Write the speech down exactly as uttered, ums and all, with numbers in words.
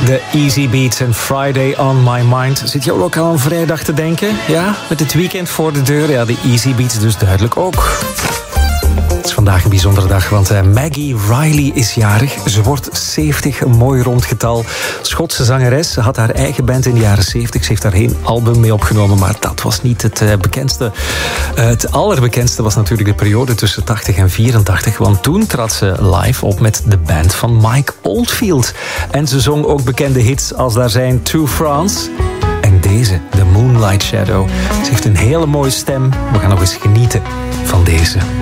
De Easy Beats en Friday on My Mind. Zit je ook al aan vrijdag te denken? Ja, met het weekend voor de deur. Ja, de Easy Beats dus duidelijk ook. Het is vandaag een bijzondere dag, want uh, Maggie Riley is jarig. Ze wordt zeventig, een mooi rond getal. Schotse zangeres. Ze had haar eigen band in de jaren zeventig. Ze heeft daar geen album mee opgenomen, maar dat was niet het uh, bekendste. Uh, het allerbekendste was natuurlijk de periode tussen tachtig en vierentachtig, want toen trad ze live op met de band van Mike Oldfield. En ze zong ook bekende hits als daar zijn To France en deze, The Moonlight Shadow. Ze heeft een hele mooie stem. We gaan nog eens genieten van deze.